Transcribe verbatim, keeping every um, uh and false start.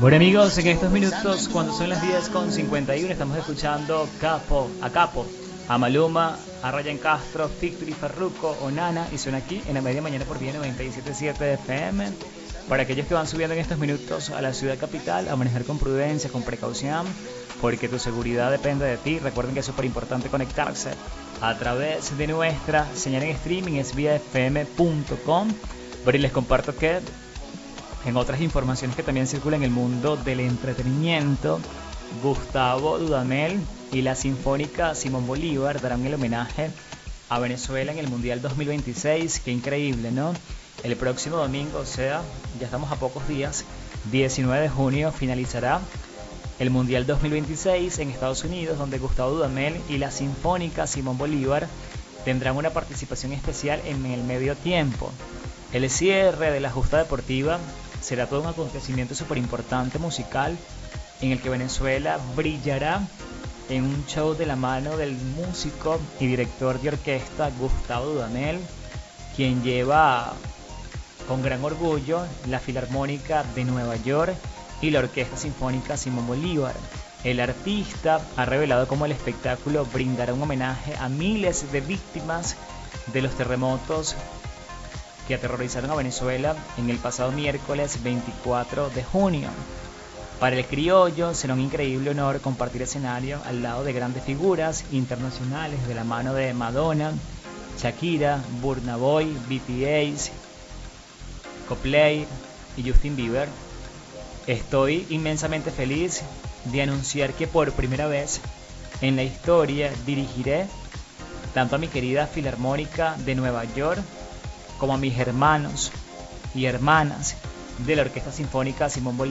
Bueno amigos, en estos minutos, cuando son las diez con cincuenta y uno, estamos escuchando Capo, a Capo, a Maluma, a Ryan Castro, Victory Farruko, Onana, y suena aquí en la media mañana por Vía noventa y siete punto siete F M. Para aquellos que van subiendo en estos minutos a la ciudad capital, a manejar con prudencia, con precaución, porque tu seguridad depende de ti. Recuerden que es súper importante conectarse a través de nuestra señal en streaming, es vía f m punto com. Pero y les comparto que en otras informaciones que también circulan en el mundo del entretenimiento, Gustavo Dudamel y la Sinfónica Simón Bolívar darán el homenaje a Venezuela en el Mundial dos mil veintiséis. Qué increíble, ¿no? El próximo domingo, o sea, ya estamos a pocos días, diecinueve de junio, finalizará el Mundial dos mil veintiséis en Estados Unidos, donde Gustavo Dudamel y la Sinfónica Simón Bolívar tendrán una participación especial en el medio tiempo. El cierre de la justa deportiva será todo un acontecimiento súper importante musical, en el que Venezuela brillará en un show de la mano del músico y director de orquesta Gustavo Dudamel, quien lleva con gran orgullo la Filarmónica de Nueva York y la Orquesta Sinfónica Simón Bolívar. El artista ha revelado cómo el espectáculo brindará un homenaje a miles de víctimas de los terremotos que aterrorizaron a Venezuela en el pasado miércoles veinticuatro de junio. Para el criollo será un increíble honor compartir escenario al lado de grandes figuras internacionales de la mano de Madonna, Shakira, Burna Boy, B T S, Coldplay y Justin Bieber. Estoy inmensamente feliz de anunciar que por primera vez en la historia dirigiré tanto a mi querida Filarmónica de Nueva York como a mis hermanos y hermanas de la Orquesta Sinfónica Simón Bolívar.